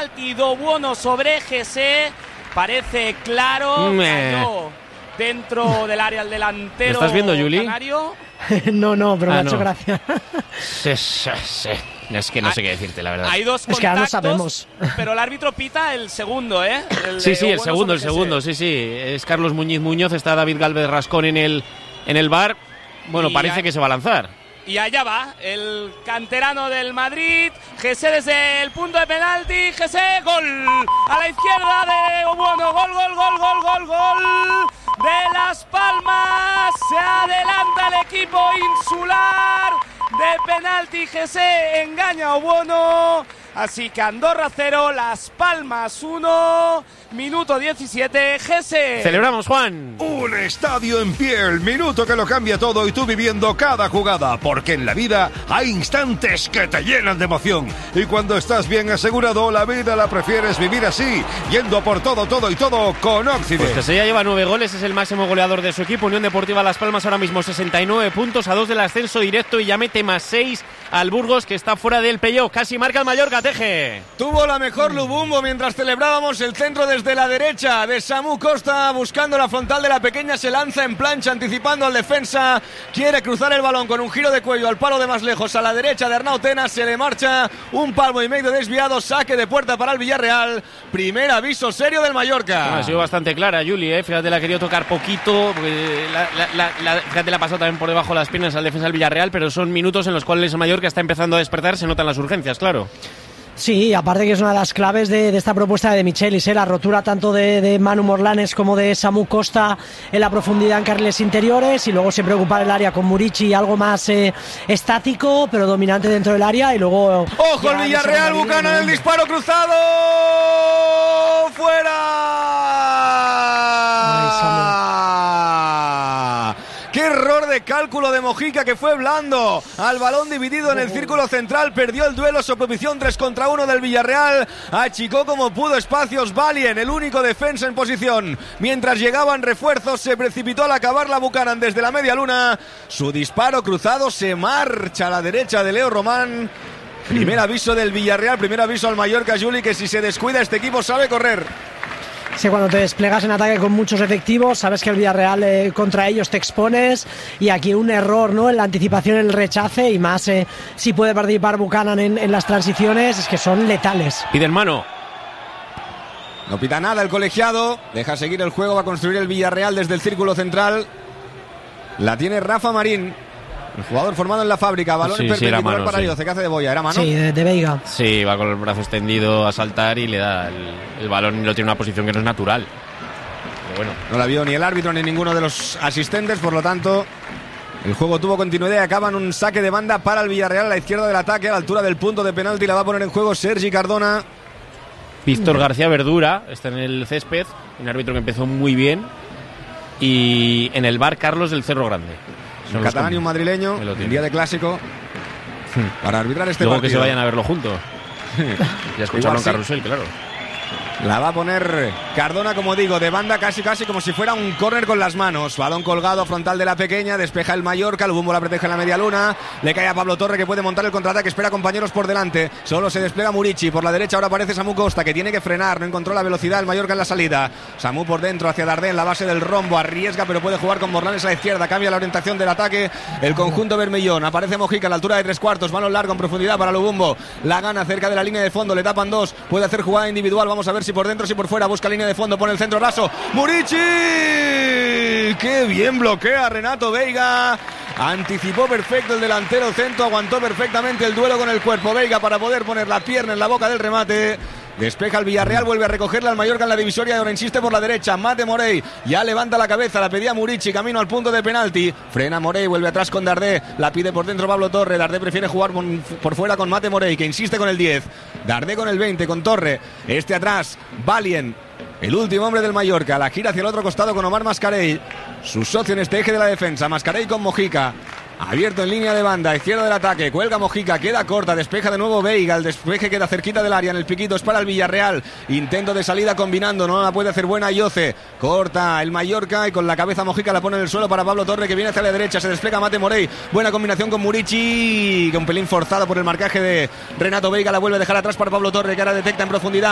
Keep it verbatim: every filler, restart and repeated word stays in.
penalti do Buono sobre G C. Parece claro. Cayó dentro del área el delantero. ¿Lo estás viendo, Juli? Canario. no, no, pero ah, me ha no. hecho gracia. sí, sí, sí. Es que no sé qué decirte, la verdad. Hay dos es que ahora no sabemos. Pero el árbitro pita el segundo, ¿eh? El sí, sí, el Buono segundo, el sobre segundo, G C. sí, sí. Es Carlos Muñiz Muñoz, está David Gálvez Rascón en el, en el V A R. Bueno, Y parece hay... que se va a lanzar. Y allá va, el canterano del Madrid. G C desde el punto de penalti. G C, gol. A la izquierda de Buono. Gol, gol, gol, gol, gol, gol. De Las Palmas. Se adelanta el equipo insular. De penalti G C engaña a Buono. Así que Andorra cero, Las Palmas uno, minuto diecisiete, G C. Celebramos, Juan. Un estadio en pie, el minuto que lo cambia todo y tú viviendo cada jugada, porque en la vida hay instantes que te llenan de emoción. Y cuando estás bien asegurado, la vida la prefieres vivir así, yendo por todo, todo y todo con Occident. Pues que se ya lleva nueve goles, es el máximo goleador de su equipo. Unión Deportiva Las Palmas ahora mismo sesenta y nueve puntos, a dos del ascenso directo y ya mete más seis al Burgos, que está fuera del playoff. Casi marca el Mallorca, Teje. Tuvo la mejor Lubumbo mientras celebrábamos el centro desde la derecha de Samu Costa, buscando la frontal de la pequeña, se lanza en plancha, anticipando al defensa, quiere cruzar el balón con un giro de cuello al palo de más lejos, a la derecha de Arnau Tenas, se le marcha un palmo y medio desviado, saque de puerta para el Villarreal, primer aviso serio del Mallorca. Bueno, ha sido bastante clara, Juli, ¿eh? Fíjate, la ha querido tocar poquito, porque la, la, la, la, fíjate, la ha pasado también por debajo de las piernas al defensa del Villarreal, pero son minutos en los cuales el Mallorca está empezando a despertar, se notan las urgencias, claro. Sí, aparte que es una de las claves de, de esta propuesta de Michelis, ¿eh? La rotura tanto de, de Manu Morlanes como de Samu Costa en la profundidad en carriles interiores, y luego se preocupa el área con Murici, algo más eh, estático pero dominante dentro del área, y luego... ¡Ojo el Villarreal! Buchanan, el disparo cruzado, ¡fuera! Ay, ¡Qué error de cálculo de Mojica, que fue blando al balón dividido en el círculo central! Perdió el duelo, su posición tres contra uno del Villarreal, achicó como pudo espacios Valien, el único defensa en posición. Mientras llegaban refuerzos, se precipitó al acabar la Buchanan desde la media luna. Su disparo cruzado se marcha a la derecha de Leo Román. Primer aviso del Villarreal, primer aviso al Mallorca, Juli, que si se descuida este equipo sabe correr. Sí, cuando te desplegas en ataque con muchos efectivos, sabes que el Villarreal eh, contra ellos te expones, y aquí un error, ¿no?, en la anticipación, en el rechace, y más eh, si puede participar Buchanan en, en las transiciones, es que son letales. Pide el mano. No pita nada el colegiado, deja seguir el juego, va a construir el Villarreal desde el círculo central. La tiene Rafa Marín, el jugador formado en la fábrica, balón sí, en perpendicular sí, mano, para sí. ellos, ¿qué hace de Boya? ¿Era mano? Sí, de, de Veiga. Sí, va con el brazo extendido a saltar y le da el, el balón, y lo tiene en una posición que no es natural. Pero bueno. No la vio ni el árbitro ni ninguno de los asistentes, por lo tanto el juego tuvo continuidad y acaban un saque de banda para el Villarreal a la izquierda del ataque, a la altura del punto de penalti. La va a poner en juego Sergi Cardona. Víctor García Verdura está en el césped, un árbitro que empezó muy bien, y en el V A R Carlos del Cerro Grande. Un catalán y un madrileño, en día de clásico, para arbitrar este Luego partido. que se vayan a verlo juntos. Ya escucharon sí. Carrusel, claro. La va a poner Cardona, como digo, de banda, casi casi como si fuera un córner con las manos. Balón colgado, frontal de la pequeña, despeja el Mallorca, Lubumbo la protege en la media luna, le cae a Pablo Torre, que puede montar el contraataque, espera compañeros por delante, solo se despliega Murici, por la derecha ahora aparece Samu Costa, que tiene que frenar, no encontró la velocidad el Mallorca en la salida. Samu por dentro hacia Dardé en la base del rombo, arriesga pero puede jugar con Morlanes a la izquierda, cambia la orientación del ataque el conjunto bermellón, aparece Mojica a la altura de tres cuartos, balón largo en profundidad para Lubumbo, la gana cerca de la línea de fondo, le tapan dos, puede hacer jugada individual, vamos a ver si por dentro, si por fuera, busca línea de fondo, pone el centro raso, Murici, qué bien bloquea Renato Veiga, anticipó perfecto el delantero centro, aguantó perfectamente el duelo con el cuerpo Veiga para poder poner la pierna en la boca del remate. Despeja el Villarreal, vuelve a recogerla al Mallorca en la divisoria y ahora insiste por la derecha. Mate Morey, ya levanta la cabeza, la pedía Murici, camino al punto de penalti. Frena Morey, vuelve atrás con Dardé, la pide por dentro Pablo Torre. Dardé prefiere jugar con, por fuera con Mate Morey, que insiste con el diez. Dardé con el veinte, con Torre. Este atrás, Valien, el último hombre del Mallorca. La gira hacia el otro costado con Omar Mascarell, su socio en este eje de la defensa. Mascarell con Mojica. Abierto en línea de banda, izquierda del ataque, cuelga Mojica, queda corta, despeja de nuevo Veiga, el despeje queda cerquita del área, en el piquito es para el Villarreal, intento de salida combinando, no la puede hacer buena Yoce, corta el Mallorca y con la cabeza Mojica la pone en el suelo para Pablo Torre, que viene hacia la derecha, se despliega Mate Morey, buena combinación con Murici, que un pelín forzado por el marcaje de Renato Veiga, la vuelve a dejar atrás para Pablo Torre, que ahora detecta en profundidad,